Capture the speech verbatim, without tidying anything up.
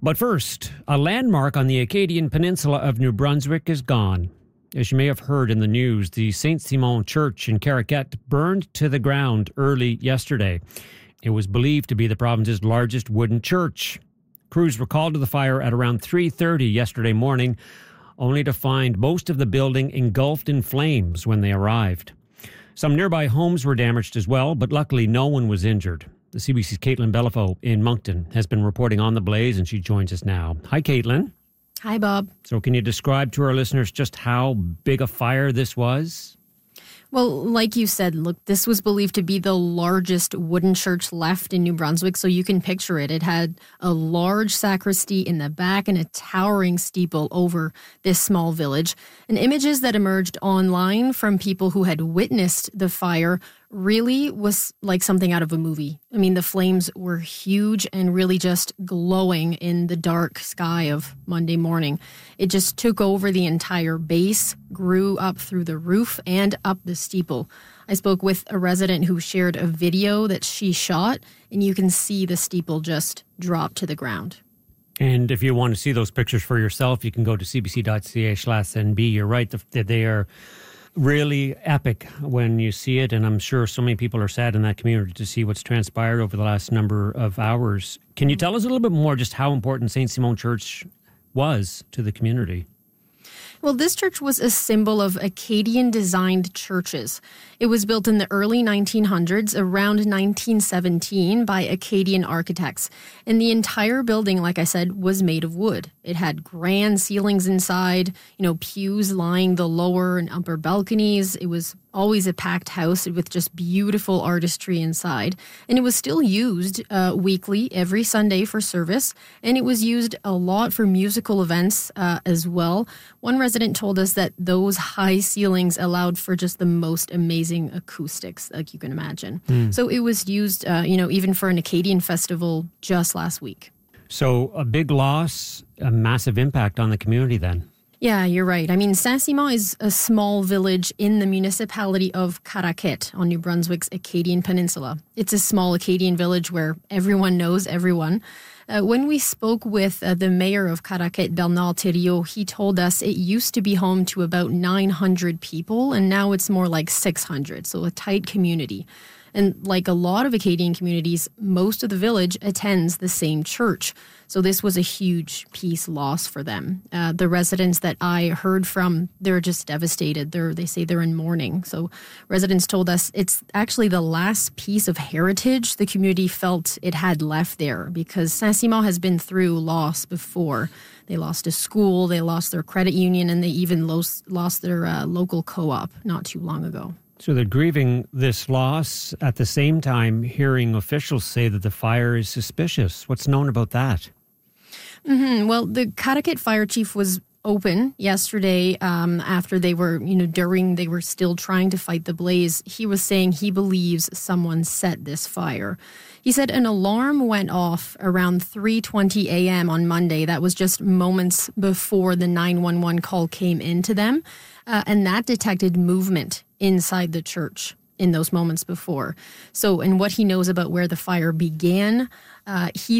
But first, a landmark on the Acadian Peninsula of New Brunswick is gone. As you may have heard in the news, the Saint Simon Church in Caraquet burned to the ground early yesterday. It was believed to be the province's largest wooden church. Crews were called to the fire at around three thirty yesterday morning, only to find most of the building engulfed in flames when they arrived. Some nearby homes were damaged as well, but luckily no one was injured. The C B C's Caitlin Bellefaux in Moncton has been reporting on the blaze, and she joins us now. Hi, Caitlin. Hi, Bob. So can you describe to our listeners just how big a fire this was? Well, like you said, look, this was believed to be the largest wooden church left in New Brunswick, so you can picture it. It had a large sacristy in the back and a towering steeple over this small village. And images that emerged online from people who had witnessed the fire really was like something out of a movie. I mean, the flames were huge and really just glowing in the dark sky of Monday morning. It just took over the entire base, grew up through the roof and up the steeple. I spoke with a resident who shared a video that she shot, and you can see the steeple just drop to the ground. And if you want to see those pictures for yourself, you can go to cbc.ca slash NB. You're right, they are really epic when you see it, and I'm sure so many people are sad in that community to see what's transpired over the last number of hours. Can you tell us a little bit more just how important Saint Simon Church was to the community? Well, this church was a symbol of Acadian-designed churches. It was built in the early nineteen hundreds, around nineteen seventeen, by Acadian architects. And the entire building, like I said, was made of wood. It had grand ceilings inside, you know, pews lining the lower and upper balconies. It was always a packed house with just beautiful artistry inside. And it was still used uh, weekly, every Sunday for service. And it was used a lot for musical events uh, as well. One resident told us that those high ceilings allowed for just the most amazing acoustics, like you can imagine. Mm. So it was used, uh, you know, even for an Acadian festival just last week. So a big loss, a massive impact on the community then. Yeah, you're right. I mean, Saint-Simon is a small village in the municipality of Caraquet on New Brunswick's Acadian Peninsula. It's a small Acadian village where everyone knows everyone. Uh, when we spoke with uh, the mayor of Caraquet, Bernard Thériault, he told us it used to be home to about nine hundred people, and now it's more like six hundred, so a tight community. And like a lot of Acadian communities, most of the village attends the same church. So this was a huge peace loss for them. Uh, the residents that I heard from, they're just devastated. They're, they say they're in mourning. So residents told us it's actually the last piece of heritage the community felt it had left there, because Saint-Simon has been through loss before. They lost a school, they lost their credit union, and they even lost, lost their uh, local co-op not too long ago. So they're grieving this loss at the same time hearing officials say that the fire is suspicious. What's known about that? Mm-hmm. Well, the Caraquet fire chief was open yesterday um, after they were, you know, during they were still trying to fight the blaze. He was saying he believes someone set this fire. He said an alarm went off around three twenty a.m. on Monday. That was just moments before the nine one one call came into them. Uh, and that detected movement inside the church in those moments before. So, and what he knows about where the fire began, uh, he